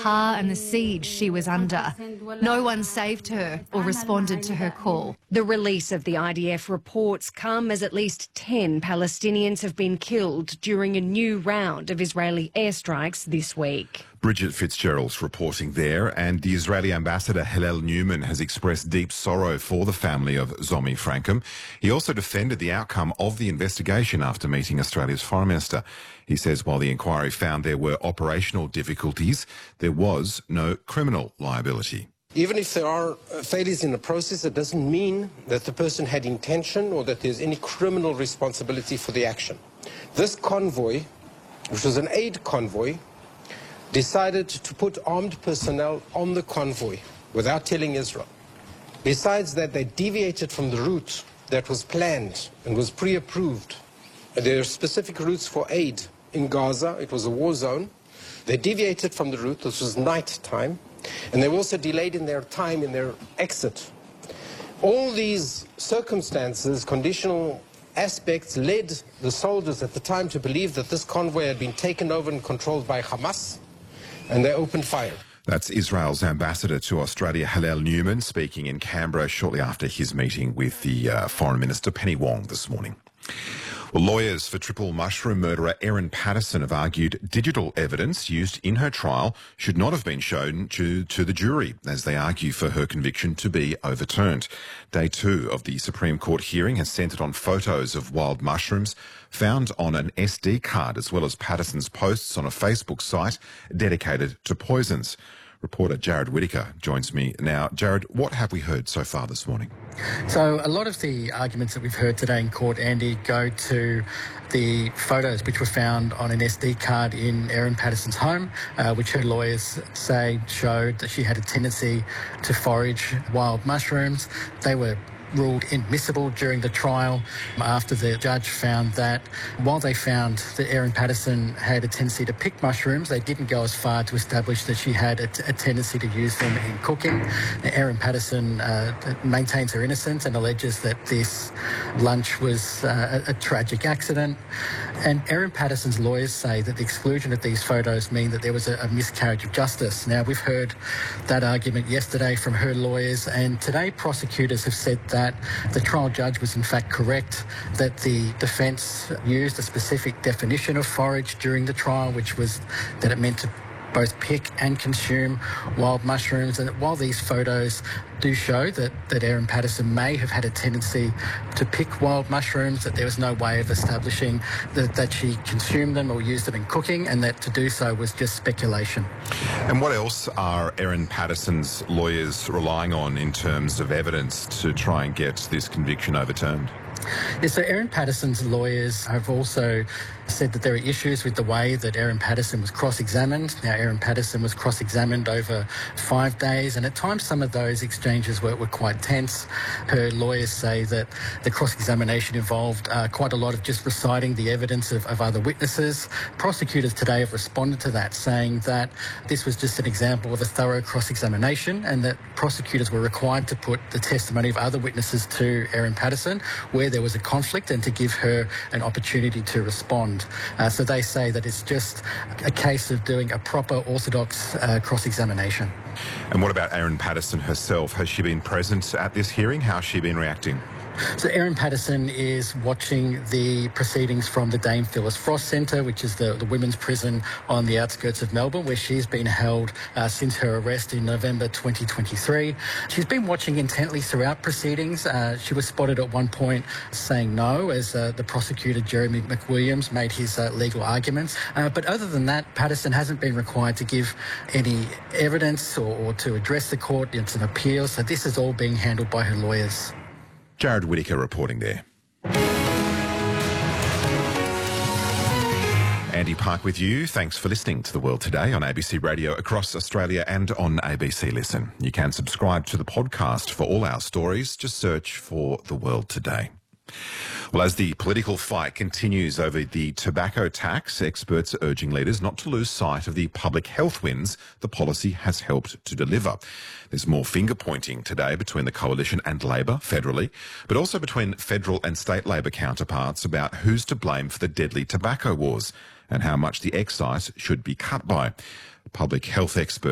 Sahar and the siege she was under. No one saved her or responded to her call. The release of the IDF reports come as at least 10 Palestinians have been killed during a new round of Israeli airstrikes this week. Bridget Fitzgerald's reporting there, and the Israeli ambassador Hillel Newman has expressed deep sorrow for the family of Zomi Frankham. He also defended the outcome of the investigation after meeting Australia's Foreign Minister. He says while the inquiry found there were operational difficulties, there was no criminal liability. Even if there are failures in the process, it doesn't mean that the person had intention or that there's any criminal responsibility for the action. This convoy, which was an aid convoy, decided to put armed personnel on the convoy without telling Israel. Besides that, they deviated from the route that was planned and was pre-approved. There are specific routes for aid in Gaza. It was a war zone. They deviated from the route. This was night time. And they were also delayed in their time, in their exit. All these circumstances, conditional aspects, led the soldiers at the time to believe that this convoy had been taken over and controlled by Hamas, and they opened fire. That's Israel's ambassador to Australia, Hillel Newman, speaking in Canberra shortly after his meeting with the Foreign Minister, Penny Wong, this morning. Well, lawyers for triple mushroom murderer Erin Patterson have argued digital evidence used in her trial should not have been shown to the jury, as they argue for her conviction to be overturned. Day 2 of the Supreme Court hearing has centred on photos of wild mushrooms found on an SD card, as well as Patterson's posts on a Facebook site dedicated to poisons. Reporter Jared Whittaker joins me now. Jared, what have we heard so far this morning? So a lot of the arguments that we've heard today in court, Andy, go to the photos which were found on an SD card in Erin Patterson's home, which her lawyers say showed that she had a tendency to forage wild mushrooms. They were ruled admissible during the trial after the judge found that while they found that Erin Patterson had a tendency to pick mushrooms, they didn't go as far to establish that she had a tendency to use them in cooking. Now, Erin Patterson maintains her innocence and alleges that this lunch was a tragic accident. And Erin Patterson's lawyers say that the exclusion of these photos mean that there was a miscarriage of justice. Now, we've heard that argument yesterday from her lawyers, and today prosecutors have said that the trial judge was in fact correct, that the defence used a specific definition of forage during the trial, which was that it meant to both pick and consume wild mushrooms. And while these photos do show that Erin Patterson may have had a tendency to pick wild mushrooms, that there was no way of establishing that she consumed them or used them in cooking, and that to do so was just speculation. And what else are Erin Patterson's lawyers relying on in terms of evidence to try and get this conviction overturned? Yes, so Erin Patterson's lawyers have also said that there are issues with the way that Erin Patterson was cross-examined. Now, Erin Patterson was cross-examined over 5 days, and at times some of those exchanges were quite tense. Her lawyers say that the cross-examination involved quite a lot of just reciting the evidence of other witnesses. Prosecutors today have responded to that, saying that this was just an example of a thorough cross-examination, and that prosecutors were required to put the testimony of other witnesses to Erin Patterson where there was a conflict, and to give her an opportunity to respond. So they say that it's just a case of doing a proper orthodox cross-examination. And what about Erin Patterson herself? Has she been present at this hearing? How has she been reacting? So Erin Patterson is watching the proceedings from the Dame Phyllis Frost Centre, which is the women's prison on the outskirts of Melbourne, where she's been held since her arrest in November 2023. She's been watching intently throughout proceedings. She was spotted at one point saying no as the prosecutor, Jeremy McWilliams, made his legal arguments. But other than that, Patterson hasn't been required to give any evidence or to address the court. It's an appeal, so this is all being handled by her lawyers. Jared Whittaker reporting there. Andy Park with you. Thanks for listening to The World Today on ABC Radio across Australia and on ABC Listen. You can subscribe to the podcast for all our stories. Just search for The World Today. Well, as the political fight continues over the tobacco tax, experts are urging leaders not to lose sight of the public health wins the policy has helped to deliver. There's more finger-pointing today between the Coalition and Labor federally, but also between federal and state Labor counterparts about who's to blame for the deadly tobacco wars and how much the excise should be cut by. Public health experts